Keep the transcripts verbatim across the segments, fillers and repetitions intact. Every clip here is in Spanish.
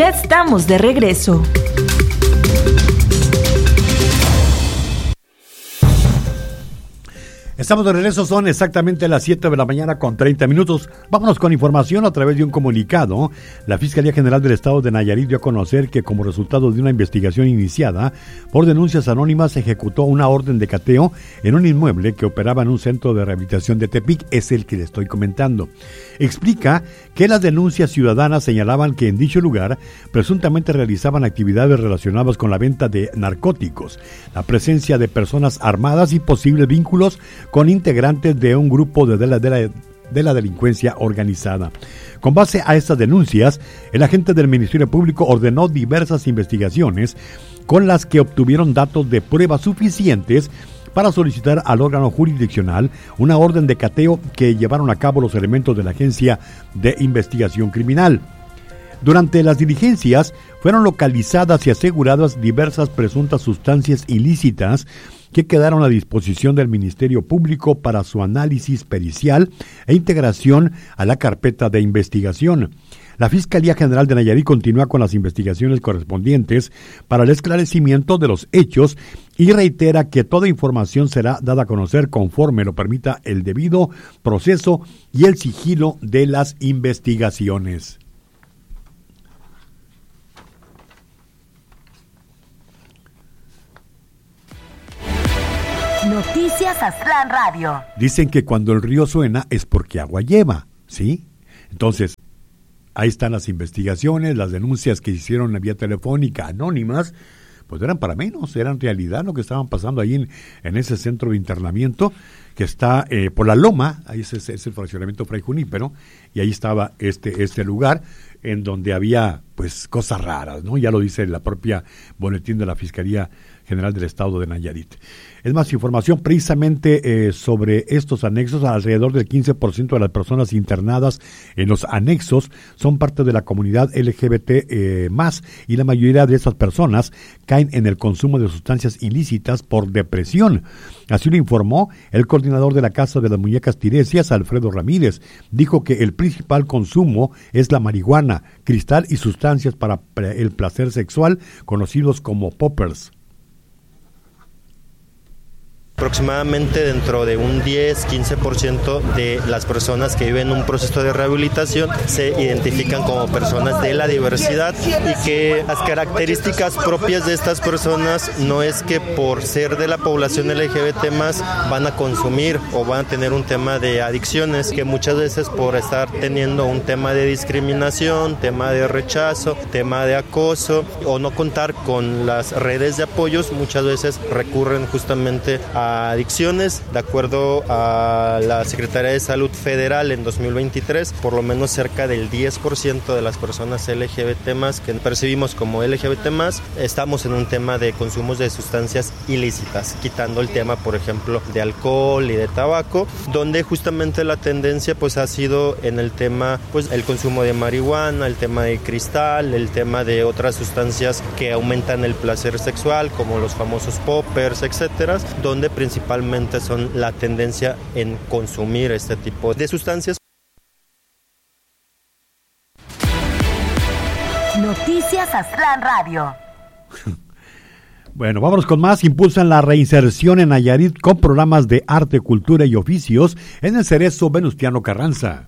Ya estamos de regreso. Estamos de regreso, son exactamente las siete de la mañana con treinta minutos. Vámonos con información a través de un comunicado. La Fiscalía General del Estado de Nayarit dio a conocer que como resultado de una investigación iniciada por denuncias anónimas se ejecutó una orden de cateo en un inmueble que operaba en un centro de rehabilitación de Tepic, es el que le estoy comentando. Explica que las denuncias ciudadanas señalaban que en dicho lugar presuntamente realizaban actividades relacionadas con la venta de narcóticos, la presencia de personas armadas y posibles vínculos con integrantes de un grupo de, de, la, de, la, de la delincuencia organizada. Con base a estas denuncias, el agente del Ministerio Público ordenó diversas investigaciones con las que obtuvieron datos de pruebas suficientes para solicitar al órgano jurisdiccional una orden de cateo que llevaron a cabo los elementos de la Agencia de Investigación Criminal. Durante las diligencias fueron localizadas y aseguradas diversas presuntas sustancias ilícitas que quedaron a disposición del Ministerio Público para su análisis pericial e integración a la carpeta de investigación. La Fiscalía General de Nayarit continúa con las investigaciones correspondientes para el esclarecimiento de los hechos y reitera que toda información será dada a conocer conforme lo permita el debido proceso y el sigilo de las investigaciones. Noticias Aztlán Radio. Dicen que cuando el río suena es porque agua lleva, ¿sí? Entonces, ahí están las investigaciones, las denuncias que hicieron vía telefónica anónimas, pues eran para menos, eran realidad lo que estaban pasando ahí en, en ese centro de internamiento que está eh, por la Loma, ahí es, es el fraccionamiento Fray Junípero, y ahí estaba este, este lugar en donde había pues cosas raras, ¿no? Ya lo dice la propia boletín de la Fiscalía General del Estado de Nayarit. Es más información precisamente eh, sobre estos anexos. Alrededor del quince por ciento de las personas internadas en los anexos son parte de la comunidad L G B T eh, más, y la mayoría de esas personas caen en el consumo de sustancias ilícitas por depresión. Así lo informó el coordinador de la Casa de las Muñecas Tiresias, Alfredo Ramírez. Dijo que el principal consumo es la marihuana, cristal y sustancias para el placer sexual, conocidos como poppers. Aproximadamente dentro de un diez a quince por ciento de las personas que viven un proceso de rehabilitación se identifican como personas de la diversidad, y que las características propias de estas personas no es que por ser de la población L G B T más van a consumir o van a tener un tema de adicciones, que muchas veces por estar teniendo un tema de discriminación, tema de rechazo, tema de acoso o no contar con las redes de apoyos, muchas veces recurren justamente a adicciones. De acuerdo a la Secretaría de Salud Federal en dos mil veintitrés, por lo menos cerca del diez por ciento de las personas L G B T más que percibimos como L G B T más, estamos en un tema de consumos de sustancias ilícitas, quitando el tema, por ejemplo, de alcohol y de tabaco, donde justamente la tendencia pues ha sido en el tema, pues el consumo de marihuana, el tema de cristal, el tema de otras sustancias que aumentan el placer sexual, como los famosos poppers, etcétera, donde principalmente son la tendencia en consumir este tipo de sustancias. Noticias Aztlán Radio. Bueno, vámonos con más. Impulsan la reinserción en Nayarit con programas de arte, cultura y oficios en el Cerezo Venustiano Carranza.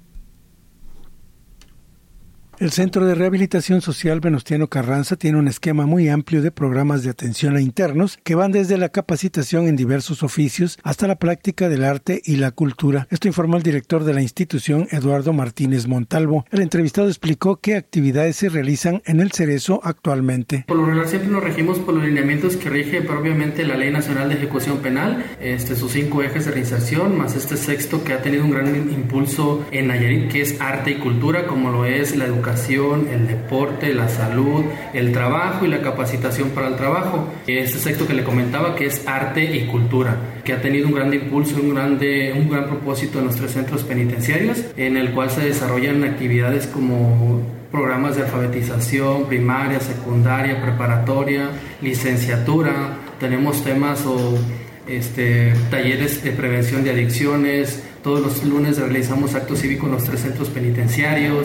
El Centro de Rehabilitación Social Venustiano Carranza tiene un esquema muy amplio de programas de atención a internos que van desde la capacitación en diversos oficios hasta la práctica del arte y la cultura. Esto informó el director de la institución, Eduardo Martínez Montalvo. El entrevistado explicó qué actividades se realizan en el Cerezo actualmente. Por lo general siempre nos regimos por los lineamientos que rige propiamente la Ley Nacional de Ejecución Penal, este, sus cinco ejes de reinserción, más este sexto que ha tenido un gran impulso en Nayarit, que es arte y cultura, como lo es la educación, el deporte, la salud, el trabajo y la capacitación para el trabajo. Este sexto que le comentaba, que es arte y cultura, que ha tenido un gran impulso, un, grande, un gran propósito en nuestros centros penitenciarios, en el cual se desarrollan actividades como programas de alfabetización primaria, secundaria, preparatoria, licenciatura. Tenemos temas o este, talleres de prevención de adicciones. Todos los lunes realizamos actos cívicos en los tres centros penitenciarios.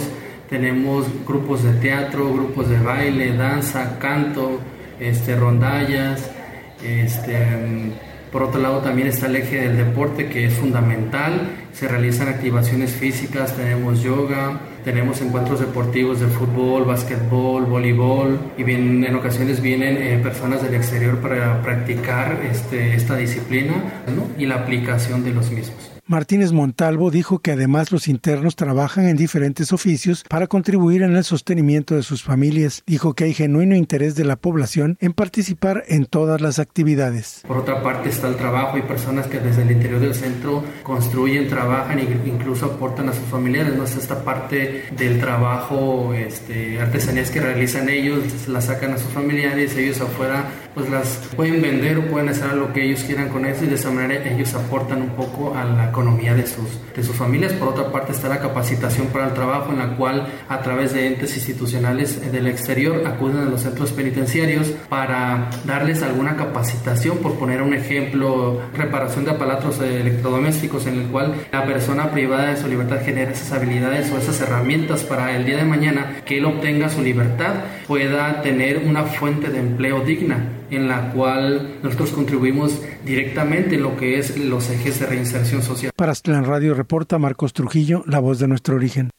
tenemos grupos de teatro, grupos de baile, danza, canto, este, rondallas, este, por otro lado también está el eje del deporte, que es fundamental, se realizan activaciones físicas, tenemos yoga, tenemos encuentros deportivos de fútbol, básquetbol, voleibol, y bien, en ocasiones vienen eh, personas del exterior para practicar este, esta disciplina, ¿no? Y la aplicación de los mismos. Martínez Montalvo dijo que además los internos trabajan en diferentes oficios para contribuir en el sostenimiento de sus familias. Dijo que hay genuino interés de la población en participar en todas las actividades. Por otra parte está el trabajo y personas que desde el interior del centro construyen, trabajan e incluso aportan a sus familiares. ¿No? Es esta parte del trabajo, este, artesanías que realizan ellos, las sacan a sus familiares, ellos afuera pues las pueden vender o pueden hacer lo que ellos quieran con eso, y de esa manera ellos aportan un poco a la economía de sus, de sus familias. Por otra parte está la capacitación para el trabajo, en la cual a través de entes institucionales del exterior acuden a los centros penitenciarios para darles alguna capacitación. Por poner un ejemplo, reparación de aparatos electrodomésticos, en el cual la persona privada de su libertad genera esas habilidades o esas herramientas para el día de mañana que él obtenga su libertad, pueda tener una fuente de empleo digna, en la cual nosotros contribuimos directamente en lo que es los ejes de reinserción social. Para Aztlán Radio reporta Marcos Trujillo, la voz de nuestro origen.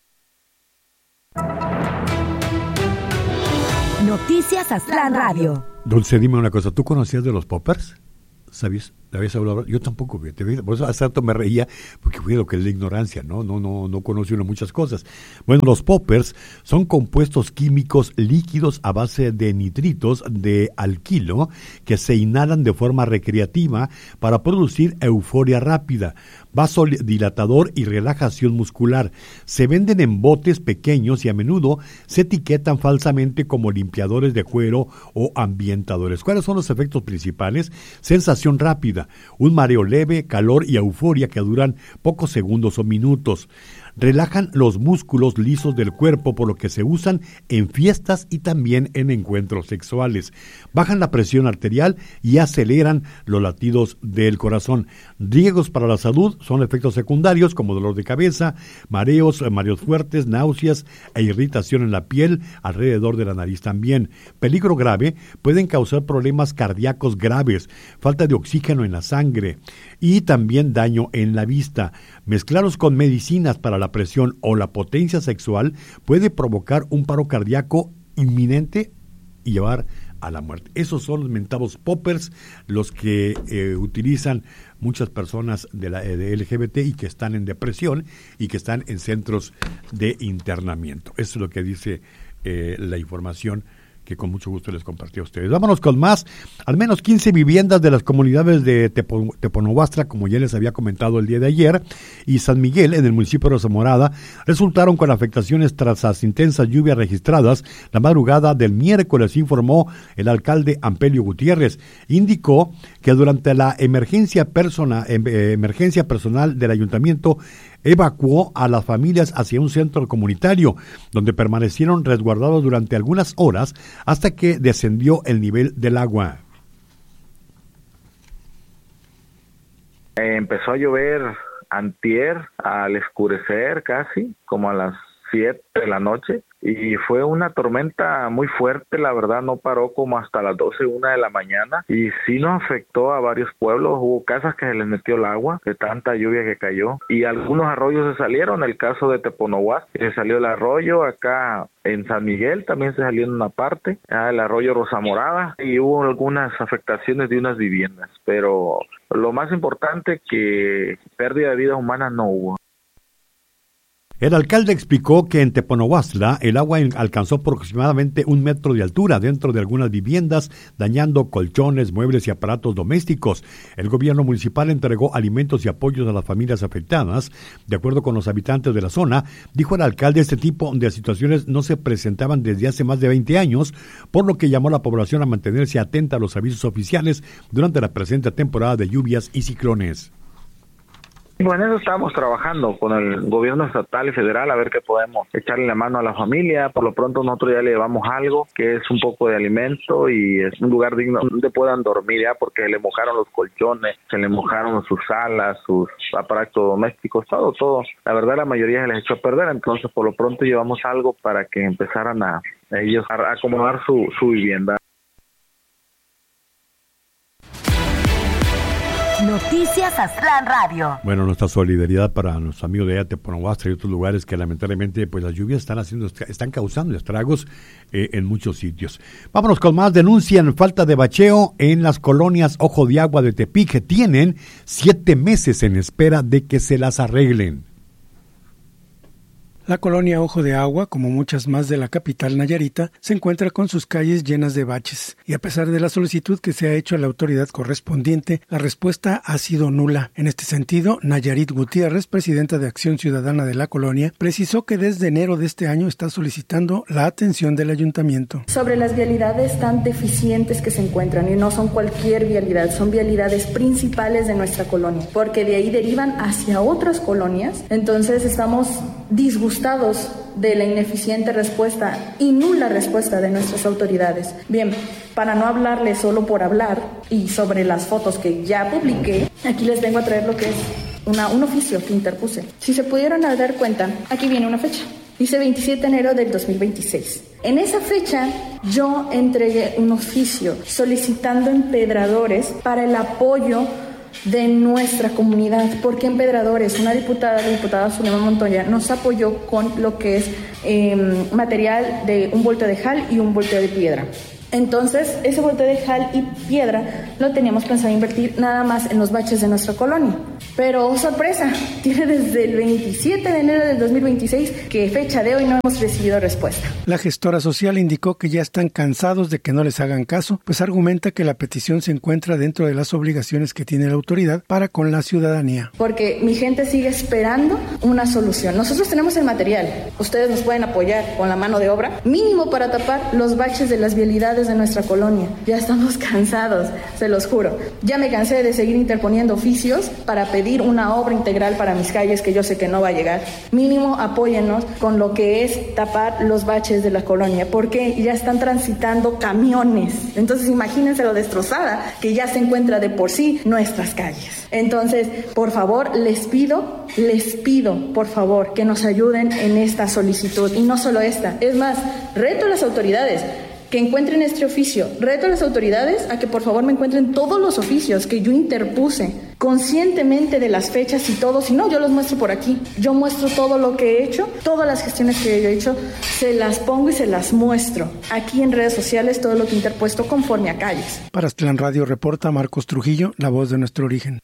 Noticias Aztlán Radio. Dulce, dime una cosa, ¿tú conocías de los poppers? ¿Sabías? ¿Le habías hablado? Yo tampoco, fíjate, por eso hace rato me reía, porque fue lo que es la ignorancia, ¿no? No, no, no conoce uno muchas cosas. Bueno, los poppers son compuestos químicos líquidos a base de nitritos de alquilo que se inhalan de forma recreativa para producir euforia rápida, vasodilatador y relajación muscular. Se venden en botes pequeños y a menudo se etiquetan falsamente como limpiadores de cuero o ambientadores. ¿Cuáles son los efectos principales? Sensación rápida, un mareo leve, calor y euforia que duran pocos segundos o minutos. Relajan los músculos lisos del cuerpo, por lo que se usan en fiestas y también en encuentros sexuales. Bajan la presión arterial y aceleran los latidos del corazón. Riesgos para la salud son efectos secundarios como dolor de cabeza, mareos, mareos fuertes, náuseas e irritación en la piel alrededor de la nariz también. Peligro grave, pueden causar problemas cardíacos graves, falta de oxígeno en la sangre y también daño en la vista. Mezclados con medicinas para la presión o la potencia sexual puede provocar un paro cardíaco inminente y llevar a la muerte. Esos son los mentados poppers, los que eh, utilizan muchas personas de la de L G B T y que están en depresión y que están en centros de internamiento. Eso es lo que dice eh, la información que con mucho gusto les compartí a ustedes. Vámonos con más. Al menos quince viviendas de las comunidades de Tepo, Teponohuastla, como ya les había comentado el día de ayer, y San Miguel, en el municipio de Zamorada, resultaron con afectaciones tras las intensas lluvias registradas la madrugada del miércoles, informó el alcalde Ampelio Gutiérrez. Indicó que durante la emergencia, persona, eh, emergencia personal del ayuntamiento evacuó a las familias hacia un centro comunitario, donde permanecieron resguardados durante algunas horas hasta que descendió el nivel del agua. Empezó a llover antier, al escurecer casi, como a las siete de la noche, y fue una tormenta muy fuerte, la verdad no paró como hasta las doce, una de la mañana, y sí nos afectó a varios pueblos. Hubo casas que se les metió el agua de tanta lluvia que cayó, y algunos arroyos se salieron. El caso de Teponohuastla, se salió el arroyo. Acá en San Miguel también se salió en una parte, el arroyo Rosamorada, y hubo algunas afectaciones de unas viviendas, pero lo más importante que pérdida de vidas humanas no hubo. El alcalde explicó que en Teponohuastla el agua alcanzó aproximadamente un metro de altura dentro de algunas viviendas, dañando colchones, muebles y aparatos domésticos. El gobierno municipal entregó alimentos y apoyos a las familias afectadas. De acuerdo con los habitantes de la zona, dijo el alcalde, este tipo de situaciones no se presentaban desde hace más de veinte años, por lo que llamó a la población a mantenerse atenta a los avisos oficiales durante la presente temporada de lluvias y ciclones. Bueno, en eso estamos trabajando con el gobierno estatal y federal a ver qué podemos echarle la mano a la familia. Por lo pronto nosotros ya le llevamos algo, que es un poco de alimento y es un lugar digno donde puedan dormir ya, porque le mojaron los colchones, se le mojaron sus salas, sus aparatos domésticos, todo, todo. La verdad la mayoría se les echó a perder, entonces por lo pronto llevamos algo para que empezaran a, a ellos a acomodar su, su vivienda. Noticias Aztlán Radio. Bueno, nuestra solidaridad para nuestros amigos de Teponohuastra y otros lugares que lamentablemente pues las lluvias están haciendo, están causando estragos eh, en muchos sitios. Vámonos con más. Denuncian falta de bacheo en las colonias Ojo de Agua de Tepic. Tienen siete meses en espera de que se las arreglen. La colonia Ojo de Agua, como muchas más de la capital nayarita, se encuentra con sus calles llenas de baches, y a pesar de la solicitud que se ha hecho a la autoridad correspondiente, la respuesta ha sido nula. En este sentido, Nayarit Gutiérrez, presidenta de Acción Ciudadana de la colonia, precisó que desde enero de este año está solicitando la atención del ayuntamiento. Sobre las vialidades tan deficientes que se encuentran, y no son cualquier vialidad, son vialidades principales de nuestra colonia, porque de ahí derivan hacia otras colonias, entonces estamos disgustados de la ineficiente respuesta y nula respuesta de nuestras autoridades. Bien, para no hablarles solo por hablar y sobre las fotos que ya publiqué, aquí les vengo a traer lo que es una, un oficio que interpuse. Si se pudieron dar cuenta, aquí viene una fecha. Dice veintisiete de enero del dos mil veintiséis. En esa fecha yo entregué un oficio solicitando empedradores para el apoyo de nuestra comunidad, porque Empedradores, una diputada, la diputada Zulema Montoya, nos apoyó con lo que es eh, material de un volteo de jal y un volteo de piedra. Entonces, ese volteo de jal y piedra lo teníamos pensado invertir nada más en los baches de nuestra colonia. Pero, oh, sorpresa, tiene desde el veintisiete de enero del dos mil veintiséis que fecha de hoy no hemos recibido respuesta. La gestora social indicó que ya están cansados de que no les hagan caso, pues argumenta que la petición se encuentra dentro de las obligaciones que tiene la autoridad para con la ciudadanía. Porque mi gente sigue esperando una solución. Nosotros tenemos el material, ustedes nos pueden apoyar con la mano de obra, mínimo para tapar los baches de las vialidades de nuestra colonia. Ya estamos cansados, se los juro. Ya me cansé de seguir interponiendo oficios para pedir una obra integral para mis calles que yo sé que no va a llegar. Mínimo apóyennos con lo que es tapar los baches de la colonia, porque ya están transitando camiones. Entonces imagínense lo destrozada que ya se encuentra de por sí nuestras calles. Entonces, por favor, les pido, les pido, por favor, que nos ayuden en esta solicitud. Y no solo esta, es más, reto a las autoridades que encuentren este oficio. Reto a las autoridades a que por favor me encuentren todos los oficios que yo interpuse, conscientemente de las fechas y todo. Si no, yo los muestro por aquí. Yo muestro todo lo que he hecho, todas las gestiones que yo he hecho, se las pongo y se las muestro aquí en redes sociales, todo lo que he interpuesto conforme a calles. Para Aztlán Radio reporta Marcos Trujillo, la voz de nuestro origen.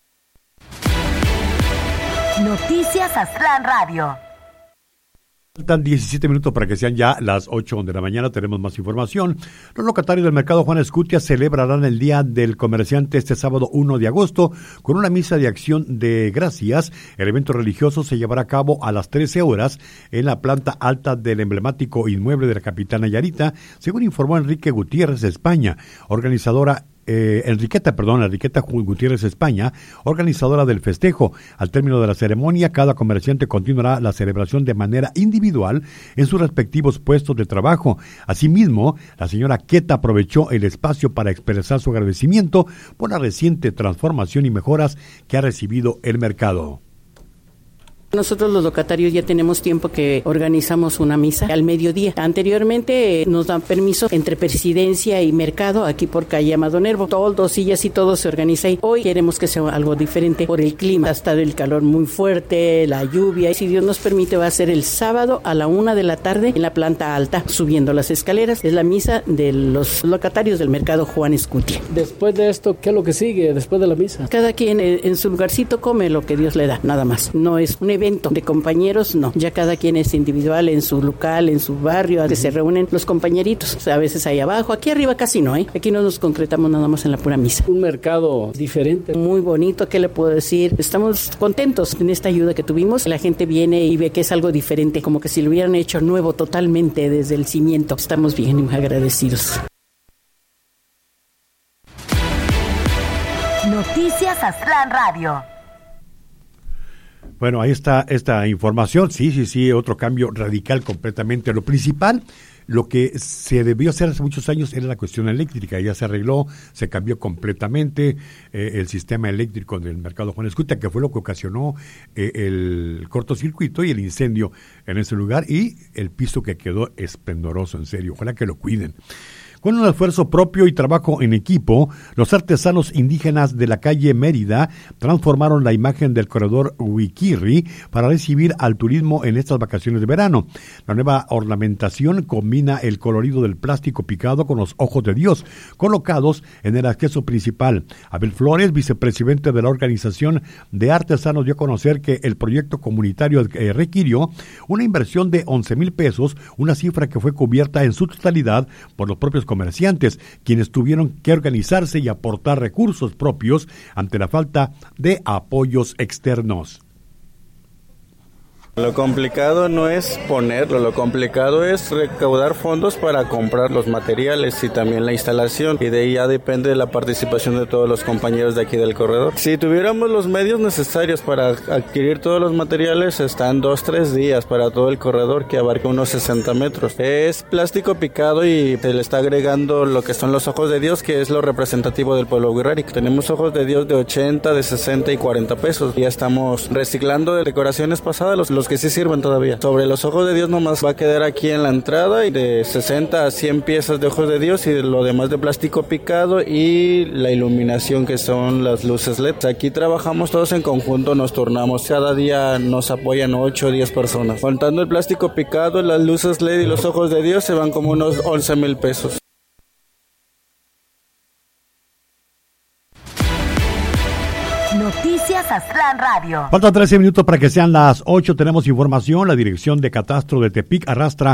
Noticias Aztlán Radio. Faltan diecisiete minutos para que sean ya las ocho de la mañana. Tenemos más información. Los locatarios del mercado Juan Escutia celebrarán el Día del Comerciante este sábado uno de agosto con una misa de acción de gracias. El evento religioso se llevará a cabo a las trece horas en la planta alta del emblemático inmueble de la capital nayarita, según informó Enrique Gutiérrez España, organizadora Eh, Enriqueta, perdón, Enriqueta Gutiérrez España, organizadora del festejo. Al término de la ceremonia, cada comerciante continuará la celebración de manera individual en sus respectivos puestos de trabajo. Asimismo, la señora Queta aprovechó el espacio para expresar su agradecimiento por la reciente transformación y mejoras que ha recibido el mercado. Nosotros los locatarios ya tenemos tiempo que organizamos una misa al mediodía. Anteriormente eh, nos dan permiso entre presidencia y mercado aquí por calle Amado Nervo. Toldos, sillas y todo se organiza ahí. Hoy queremos que sea algo diferente por el clima. Está el calor muy fuerte, la lluvia. Y si Dios nos permite va a ser el sábado a la una de la tarde en la planta alta, subiendo las escaleras. Es la misa de los locatarios del mercado Juan Escutia. Después de esto, ¿qué es lo que sigue después de la misa? Cada quien eh, en su lugarcito come lo que Dios le da, nada más. No es un evento de compañeros, no, ya cada quien es individual en su local, en su barrio, a que se reúnen los compañeritos, o sea, a veces ahí abajo, aquí arriba casi no, ¿eh? Aquí no nos concretamos nada más en la pura misa. Un mercado diferente. Muy bonito, ¿qué le puedo decir? Estamos contentos en esta ayuda que tuvimos, la gente viene y ve que es algo diferente, como que si lo hubieran hecho nuevo totalmente desde el cimiento. Estamos bien agradecidos. Noticias Aztlán Radio. Bueno, ahí está esta información. Sí, sí, sí, otro cambio radical completamente. Lo principal, lo que se debió hacer hace muchos años era la cuestión eléctrica. Ya se arregló, se cambió completamente eh, el sistema eléctrico del mercado Juan Escutia, que fue lo que ocasionó eh, el cortocircuito y el incendio en ese lugar, y el piso que quedó esplendoroso, en serio. Ojalá que lo cuiden. Con un esfuerzo propio y trabajo en equipo, los artesanos indígenas de la calle Mérida transformaron la imagen del corredor Huiquirri para recibir al turismo en estas vacaciones de verano. La nueva ornamentación combina el colorido del plástico picado con los ojos de Dios, colocados en el acceso principal. Abel Flores, vicepresidente de la organización de artesanos, dio a conocer que el proyecto comunitario eh, requirió una inversión de once mil pesos, una cifra que fue cubierta en su totalidad por los propios comerciantes, quienes tuvieron que organizarse y aportar recursos propios ante la falta de apoyos externos. Lo complicado no es ponerlo, lo complicado es recaudar fondos para comprar los materiales y también la instalación, y de ahí ya depende de la participación de todos los compañeros de aquí del corredor. Si tuviéramos los medios necesarios para adquirir todos los materiales, están dos, tres días para todo el corredor, que abarca unos sesenta metros. Es plástico picado y se le está agregando lo que son los ojos de Dios, que es lo representativo del pueblo wixárika. Tenemos ojos de Dios de ochenta, de sesenta y cuarenta pesos. Ya estamos reciclando de decoraciones pasadas, los, los que sí sirven todavía. Sobre los ojos de Dios nomás va a quedar aquí en la entrada, y de sesenta a cien piezas de ojos de Dios, y de lo demás de plástico picado, y la iluminación que son las luces L E D. Aquí trabajamos todos en conjunto, nos turnamos. Cada día nos apoyan ocho o diez personas. Contando el plástico picado, las luces L E D y los ojos de Dios, se van como unos once mil pesos. Noticias Aztlán Radio. Faltan trece minutos para que sean las ocho. Tenemos información. La Dirección de Catastro de Tepic arrastra